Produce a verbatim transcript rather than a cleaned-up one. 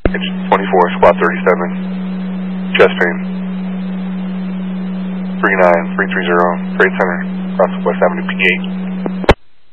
It's twenty-four, squad thirty-seven, chest pain. three nine three three zero, Trade Center, across West Avenue, P eight.